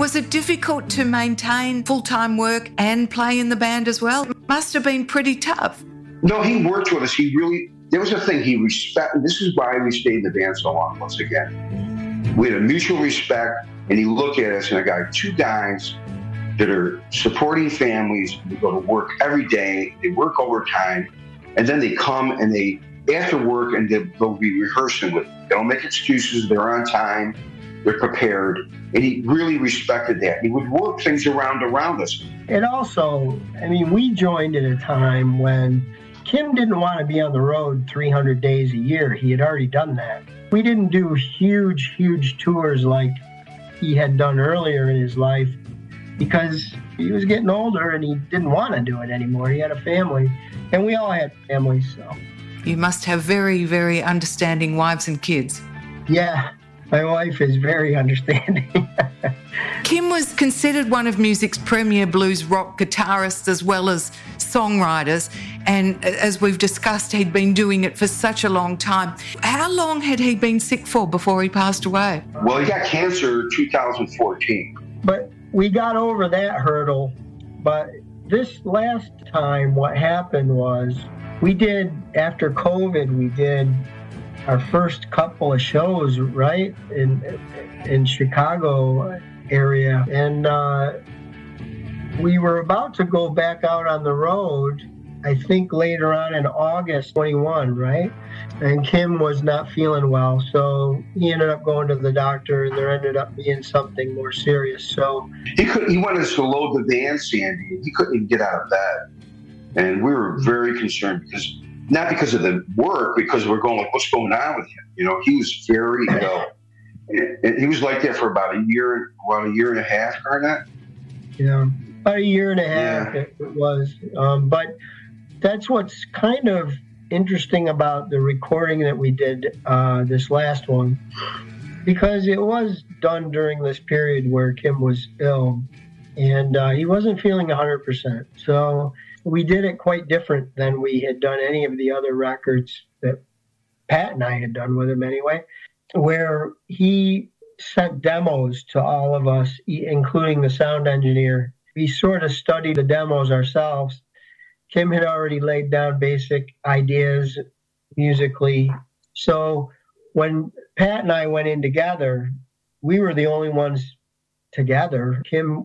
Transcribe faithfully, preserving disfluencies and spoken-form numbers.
Was it difficult to maintain full-time work and play in the band as well? It must have been pretty tough. No, he worked with us. He really, there was a thing he respected. This is why we stayed in the band so long, once again. We had a mutual respect, and he looked at us and I got two guys that are supporting families. They go to work every day. They work overtime. And then they come and they, after work, and they, they'll be rehearsing with, they don't make excuses. They're on time. They're prepared. And he really respected that. He would work things around around us. And also, I mean, we joined at a time when Kim didn't want to be on the road three hundred days a year. He had already done that. We didn't do huge, huge tours like he had done earlier in his life because he was getting older and he didn't want to do it anymore. He had a family, and we all had families, so. You must have very, very understanding wives and kids. Yeah, my wife is very understanding. Kim was considered one of music's premier blues rock guitarists as well as songwriters, and as we've discussed, he'd been doing it for such a long time. How long had he been sick for before he passed away? Well, he got cancer in two thousand fourteen. But we got over that hurdle. But this last time, what happened was we did, after COVID, we did our first couple of shows, right, in in Chicago area. And uh, we were about to go back out on the road, I think later on in August twenty-one, right? And Kim was not feeling well, so he ended up going to the doctor, and there ended up being something more serious. So he could he wanted us to load the van, Sandy. He couldn't even get out of bed, and we were very concerned because not because of the work, because we're going like, what's going on with him? You know, he was very ill. And he was like that for about a year, about a year and a half, Garnett. Yeah, about a year and a half yeah. it, it was. Um, but that's what's kind of interesting about the recording that we did, uh, this last one, because it was done during this period where Kim was ill, and uh, he wasn't feeling one hundred percent. So we did it quite different than we had done any of the other records that Pat and I had done with him anyway, where he sent demos to all of us, including the sound engineer. We sort of studied the demos ourselves. Kim had already laid down basic ideas musically. So when Pat and I went in together, we were the only ones together. Kim